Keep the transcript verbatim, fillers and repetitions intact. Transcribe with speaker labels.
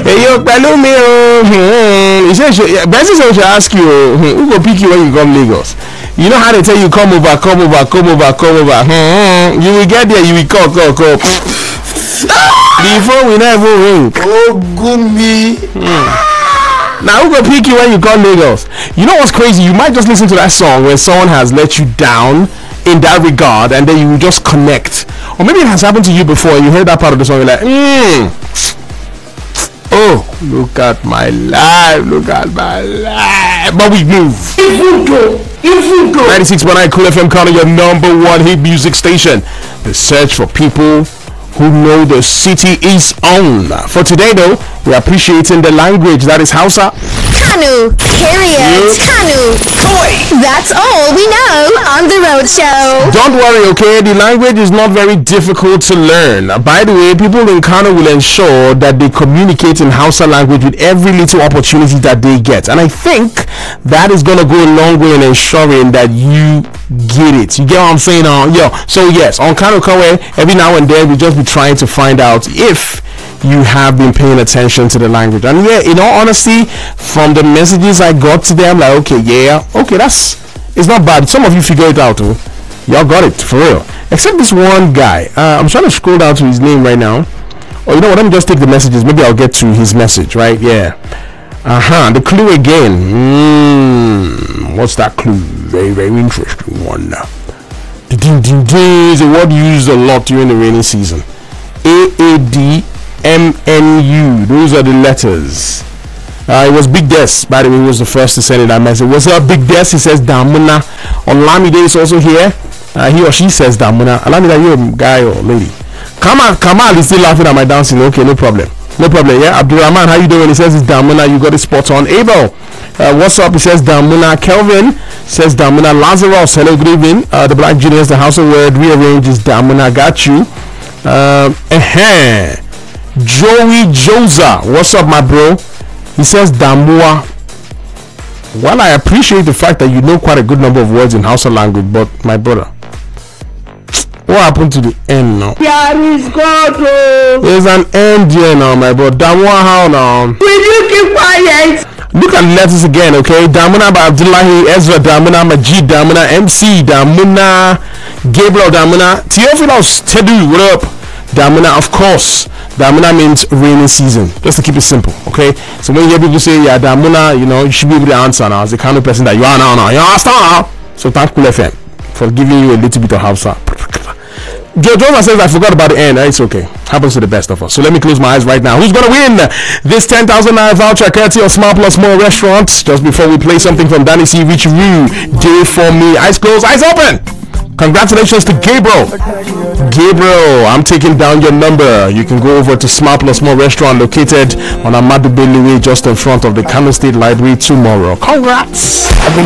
Speaker 1: Hey, yo, Palumi, he says, Bessie says, should ask you, who will pick you when you come Lagos? You know how they tell you, come over, come over, come over, come over. You will get there, you will call, call, call. The phone will never ring.
Speaker 2: Oh, gummy.
Speaker 1: Hmm. Now, who will pick you when you come Lagos? You know what's crazy? You might just listen to that song where someone has let you down in that regard, and then you will just connect. Or maybe it has happened to you before. You heard that part of the song, you're like, hmm. Oh, look at my life, look at my life. But we move. ninety-six point nine Cool F M, calling your number one hit music station. The search for people who know the city is on. For today, though, we're appreciating the language that is Hausa.
Speaker 3: Kanu, period. Yes. Kanu. That's all we know on the road show.
Speaker 1: Don't worry, okay? The language is not very difficult to learn. By the way, people in Kano will ensure that they communicate in Hausa language with every little opportunity that they get. And I think that is going to go a long way in ensuring that you get it. You get what I'm saying? Uh, yo, so yes, on Kano Kawe, every now and then we just be trying to find out if you have been paying attention to the language. And yeah, in all honesty, from the messages I got today, I'm like, okay, yeah, okay, that's, it's not bad. Some of you figure it out too. Y'all got it, for real. Except this one guy. Uh, I'm trying to scroll down to his name right now. Oh, you know what, let me just take the messages. Maybe I'll get to his message, right? Yeah. Uh-huh, the clue again. Mm, what's that clue? Very, very interesting one. The ding ding ding is a word used a lot during the rainy season. A A D M N U. Those are the letters. Uh, it was Big Des, by the way, he was the first to send in that message. What's up, Big Des? He says Damuna. Olamide is also here. Uh, he or she says Damuna. Olamide, are you a guy or lady? Kamal, Kamal is still laughing at my dancing. Okay, no problem. No problem, yeah? Abdurrahman, how you doing? He says it's Damuna. You got it spot on. Abel, uh, what's up? He says Damuna. Kelvin says Damuna. Lazarus, hello, good evening. Uh, the Black Genius, the House of Word rearranges Damuna. Got you. Uh, uh-huh. Joey Joza, what's up, my bro? He says Damua. Well, I appreciate the fact that you know quite a good number of words in Hausa language, but my brother, what happened to the end now? There's an end here now, my brother. Damua, how now?
Speaker 4: Will you keep quiet?
Speaker 1: Look at the letters again, okay? Damuna by Abdullahi, Ezra Damuna, Majid Damuna, M C Damuna, Gabriel Damuna, Theophilus Tedu, what up? Damuna, of course. Damuna means rainy season, just to keep it simple, okay? So when you hear people say, yeah, Damuna, you know, you should be able to answer now as the kind of person that you are now, now. You understand now? So thank Cool F M for giving you a little bit of Hausa. Jojo says, I forgot about the end. It's okay. Happens to the best of us. So let me close my eyes right now. Who's going to win this ten thousand naira voucher courtesy of Smart Plus More Restaurants? Just before we play something from Danny C. Rich Rue, Day for Me. Eyes closed, eyes open. Congratulations to Gabriel. Gabriel, I'm taking down your number. You can go over to Smart Plus More Restaurant located on Amadu Bello Way, just in front of the Kano State Library tomorrow. Congrats. I've been